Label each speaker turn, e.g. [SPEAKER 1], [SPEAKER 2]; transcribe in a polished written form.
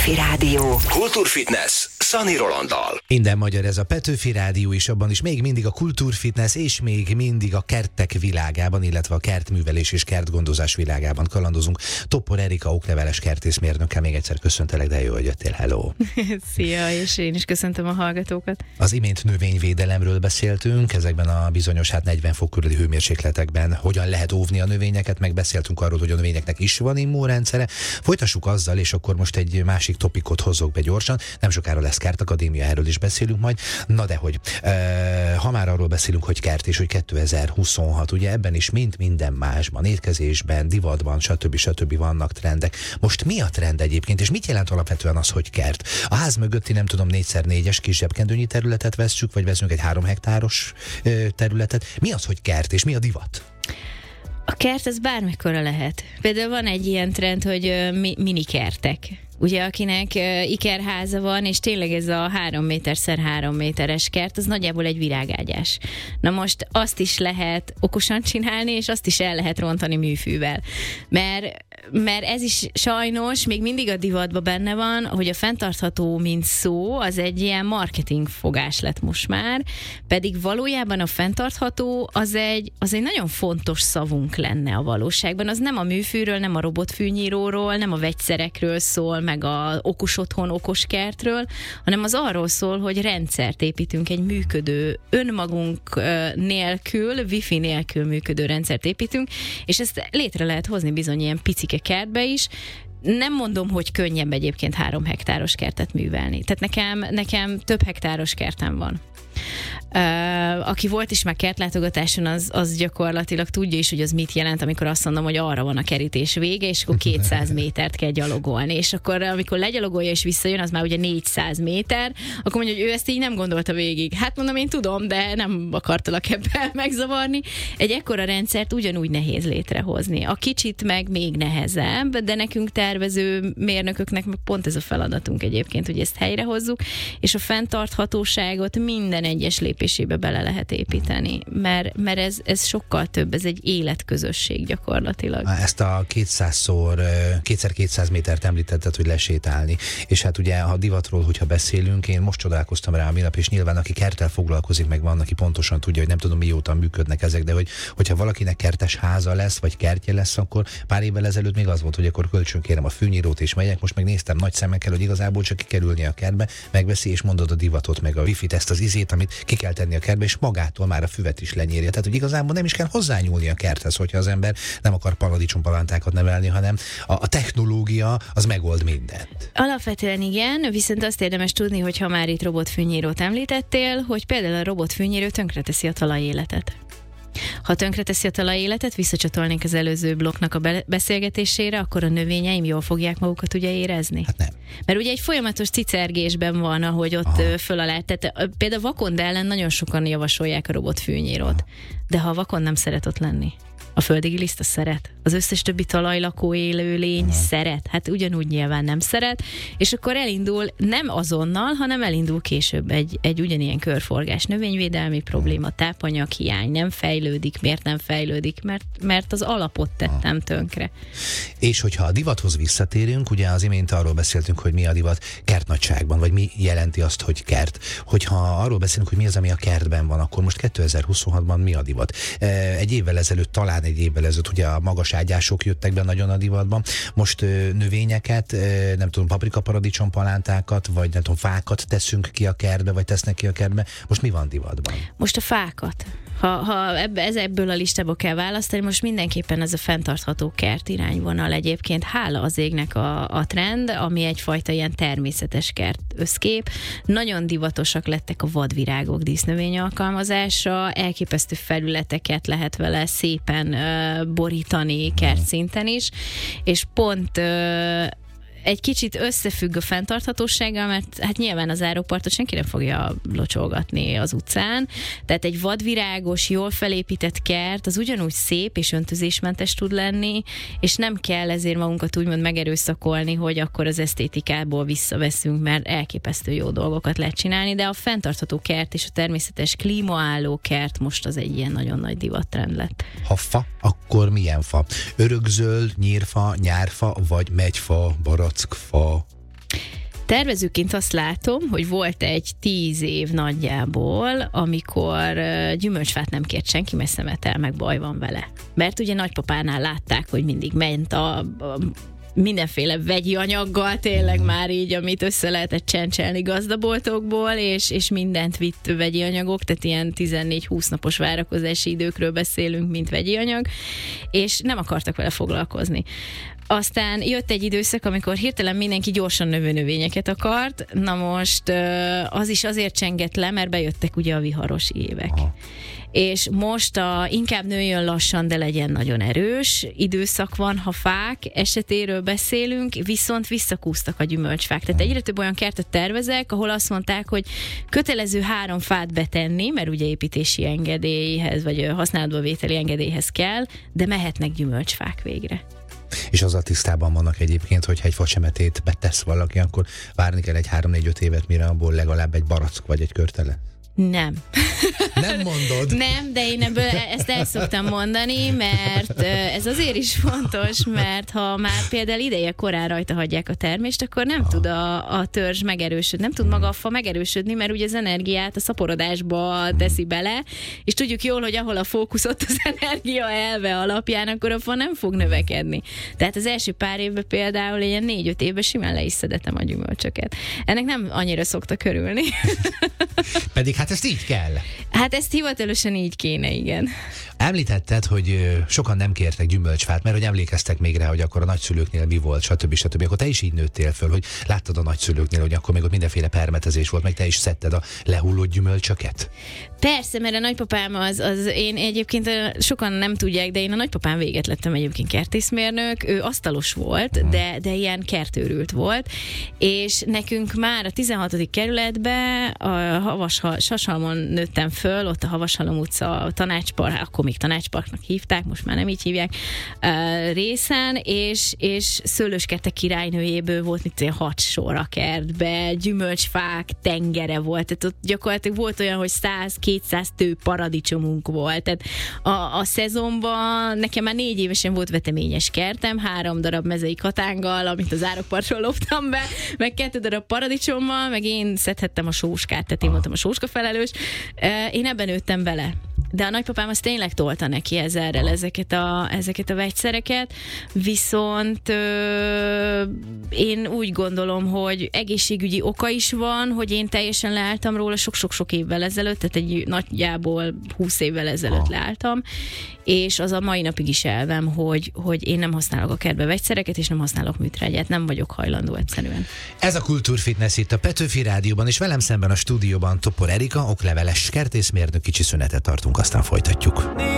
[SPEAKER 1] Petőfi Rádió.
[SPEAKER 2] Kultúrfitness Szani Rolanddal.
[SPEAKER 3] Minden magyar ez a Petőfi Rádió, és abban is még mindig a kultúrfitness, és még mindig a kertek világában, illetve a kertművelés és kertgondozás világában kalandozunk. Topor Erika okleveles kertészmérnökkel még egyszer köszöntelek, de jó, hogy jöttél. Hello!
[SPEAKER 4] Szia, és én is köszöntöm a hallgatókat.
[SPEAKER 3] Az imént növényvédelemről beszéltünk, ezekben a bizonyos 40 fok körüli hőmérsékletekben hogyan lehet óvni a növényeket, meg beszéltünk arról, hogy a növényeknek is van immunrendszere. Folytassuk azzal, és akkor most egy másik topikot hozok be gyorsan. Nem sokára lesz Kertakadémia, erről is beszélünk majd. Na de hogy, ha már arról beszélünk, hogy kert, és hogy 2026, ugye ebben is, mint minden másban, étkezésben, divatban, stb. Vannak trendek. Most mi a trend egyébként, és mit jelent alapvetően az, hogy kert? A ház mögötti, nem tudom, 4x4-es kis zsebkendőnyi területet vesszük, vagy veszünk egy 3 hektáros területet. Mi az, hogy kert, és mi a divat?
[SPEAKER 4] A kert az bármekkora lehet. Például van egy ilyen trend, hogy minikertek. Ugye, akinek ikerháza van, és tényleg ez a 3 méter x 3 méteres kert, az nagyjából egy virágágyás. Na most azt is lehet okosan csinálni, és azt is el lehet rontani műfűvel. Mert ez is sajnos még mindig a divatban benne van, hogy a fenntartható, mint szó, az egy ilyen marketing fogás lett most már, pedig valójában a fenntartható az egy nagyon fontos szavunk lenne a valóságban. Az nem a műfűről, nem a robotfűnyíróról, nem a vegyszerekről szól, meg a okos otthon, okos kertről, hanem az arról szól, hogy rendszert építünk, egy működő, önmagunk nélkül, wifi nélkül működő rendszert építünk, és ezt létre lehet hozni bizony ilyen picike kertbe is. Nem mondom, hogy könnyebb egyébként 3 hektáros kertet művelni. Tehát nekem több hektáros kertem van. Aki volt is már kertlátogatáson, az gyakorlatilag tudja is, hogy az mit jelent, amikor azt mondom, hogy arra van a kerítés vége, és akkor 200 métert kell gyalogolni. És akkor, amikor legyalogolja és visszajön, az már ugye 400 méter, akkor mondja, hogy ő ezt így nem gondolta végig. Hát mondom, én tudom, de nem akartalak ebben megzavarni. Egy ekkora rendszert ugyanúgy nehéz létrehozni. A kicsit meg még nehezebb, de nekünk tervező mérnököknek meg pont ez a feladatunk egyébként, hogy ezt helyrehozzuk, és a fenntarthatóságot minden egyes lépésébe bele lehet építeni, mert ez sokkal több, ez egy életközösség gyakorlatilag.
[SPEAKER 3] Ezt a 2x200 métert említetted, hogy lesétálni, és hát ugye a divatról, hogyha beszélünk, én most csodálkoztam rá a minap, és nyilván aki kerttel foglalkozik, meg van, aki pontosan tudja, hogy nem tudom mióta működnek ezek, de hogyha valakinek kertes háza lesz, vagy kertje lesz, akkor pár évvel ezelőtt még az volt, hogy akkor kölcsönkérem a fűnyírót és megyek, most meg néztem nagy szemekkel, hogy igazából csak kikerülni a kertbe, megveszi és mondod a divatot, meg a wifi-t, ezt az izét, amit ki kell tenni a kertbe, és magától már a füvet is lenyírja. Tehát, hogy igazából nem is kell hozzányúlni a kerthez, hogyha az ember nem akar paradicsompalántákat nevelni, hanem a technológia az megold mindent.
[SPEAKER 4] Alapvetően igen, viszont azt érdemes tudni, hogy ha már itt robotfűnyírót említettél, hogy például a robotfűnyíró tönkreteszi a talajéletet. Ha tönkreteszi a talajéletet, visszacsatolnék az előző blokknak a beszélgetésére, akkor a növényeim jól fogják magukat ugye érezni?
[SPEAKER 3] Hát nem.
[SPEAKER 4] Mert ugye egy folyamatos cicergésben van, ahogy ott föl alá. Tehát például vakond ellen nagyon sokan javasolják a robotfűnyírót. De ha a vakond nem szeret ott lenni, a földigiliszta szeret, az összes többi talajlakó élőlény szeret, hát ugyanúgy nyilván nem szeret, és akkor elindul nem azonnal, hanem elindul később egy ugyanilyen körforgás, növényvédelmi probléma, tápanyaghiány, nem fejlődik. Miért nem fejlődik? Mert az alapot tettem tönkre.
[SPEAKER 3] És hogyha a divathoz visszatérünk, ugye az imént arról beszéltünk, hogy mi a divat kertnagyságban, vagy mi jelenti azt, hogy kert. Hogyha arról beszélünk, hogy mi az, ami a kertben van, akkor most 2026-ban mi a divat? Egy évvel ezelőtt, ugye a magas ágyások jöttek be nagyon a divatban. Most növényeket, nem tudom, paprika paradicsompalántákat, vagy nem tudom, fákat teszünk ki a kertbe, vagy tesznek ki a kertbe. Most mi van divatban?
[SPEAKER 4] Most a fákat. Ha ebből a listából kell választani, most mindenképpen ez a fenntartható kert irányvonal egyébként. Hála az égnek a trend, ami egyfajta ilyen természetes kert összkép. Nagyon divatosak lettek a vadvirágok dísznövény alkalmazása, elképesztő felületeket lehet vele szépen borítani kertszinten is, és pont egy kicsit összefügg a fenntarthatósággal, mert hát nyilván az árópartot senki nem fogja locsolgatni az utcán, tehát egy vadvirágos, jól felépített kert, az ugyanúgy szép és öntözésmentes tud lenni, és nem kell ezért magunkat úgymond megerőszakolni, hogy akkor az esztétikából visszaveszünk, mert elképesztő jó dolgokat lehet csinálni, de a fenntartható kert és a természetes klímaálló kert most az egy ilyen nagyon nagy divattrend lett.
[SPEAKER 3] Ha fa, akkor milyen fa? Örökzöld, nyírfa, nyárfa, vagy megyfa, barackfa?
[SPEAKER 4] Tervezőként azt látom, hogy volt egy 10 év nagyjából, amikor gyümölcsfát nem kért senki, mert szemetel, meg baj van vele. Mert ugye nagypapánál látták, hogy mindig ment a mindenféle vegyi anyaggal, tényleg már így, amit össze lehetett csencselni gazdaboltokból, és mindent vitt vegyi anyagok, tehát ilyen 14-20 napos várakozási időkről beszélünk, mint vegyi anyag, és nem akartak vele foglalkozni. Aztán jött egy időszak, amikor hirtelen mindenki gyorsan növő növényeket akart, na most az is azért csengett le, mert bejöttek ugye a viharos évek. Aha. És most inkább nőjön lassan, de legyen nagyon erős időszak van, ha fák esetéről beszélünk, viszont visszakúztak a gyümölcsfák. Tehát egyre több olyan kertet tervezek, ahol azt mondták, hogy kötelező 3 fát betenni, mert ugye építési engedélyhez, vagy használatba vételi engedélyhez kell, de mehetnek gyümölcsfák végre.
[SPEAKER 3] És azzal tisztában vannak egyébként, hogyha egy facsemetét betesz valaki, akkor várni kell egy 3-4-5 évet, mire abból legalább egy barack vagy egy körtele?
[SPEAKER 4] Nem.
[SPEAKER 3] Nem mondod?
[SPEAKER 4] Nem, de én ebből ezt el szoktam mondani, mert ez azért is fontos, mert ha már például ideje korán rajta hagyják a termést, akkor nem tud a törzs megerősödni, nem tud maga a fa megerősödni, mert ugye az energiát a szaporodásba teszi bele, és tudjuk jól, hogy ahol a fókusz, ott az energia elve alapján, akkor a fa nem fog növekedni. Tehát az első pár évben például ilyen 4-5 évben simán le is szedetem a gyümölcsöket. Ennek nem annyira szoktak örülni.
[SPEAKER 3] Pedig hát ezt így kell.
[SPEAKER 4] Hát ezt hivatalosan így kéne, igen.
[SPEAKER 3] Említetted, hogy sokan nem kértek gyümölcsfát, mert hogy emlékeztek még rá, hogy akkor a nagyszülőknél mi volt, stb. Akkor te is így nőttél föl, hogy láttad a nagyszülőknél, hogy akkor még ott mindenféle permetezés volt, meg te is szedted a lehullott gyümölcsöket?
[SPEAKER 4] Persze, mert a nagypapám az én egyébként sokan nem tudják, de én a nagypapám véget lettem egyébként kertészmérnök, ő asztalos volt, de ilyen kertőrült volt, és nekünk már a 16. kerületben a Sashalmon nőttem föl, ott a Havashalom utca Tanácspark, akkor még Tanácsparknak hívták, most már nem így hívják, részen, és szőlőskertek királynőjéből volt, mint 6 sor a kertbe, gyümölcsfák tengere volt, tehát ott gyakorlatilag volt olyan, hogy 100-200 tő paradicsomunk volt, tehát a szezonban nekem már 4 évesen volt veteményes kertem, 3 darab mezei katánggal, amit az árokpartról loptam be, meg 2 darab paradicsommal, meg én szedhettem a sóskát, tehát én voltam a sóska felelős, én ebben nőttem bele. De a nagypapám az tényleg tolta neki ezerrel ezeket a vegyszereket, viszont én úgy gondolom, hogy egészségügyi oka is van, hogy én teljesen leálltam róla sok-sok évvel ezelőtt, tehát egy nagyjából 20 évvel ezelőtt leálltam, és az a mai napig is elvem, hogy én nem használok a kertbe vegyszereket, és nem használok műtrágyát, nem vagyok hajlandó egyszerűen.
[SPEAKER 3] Ez a Kultúrfitness itt a Petőfi Rádióban, és velem szemben a stúdióban Topor Erika, okleveles kertészmérnök, kicsi szünetet tartunk, aztán folytatjuk.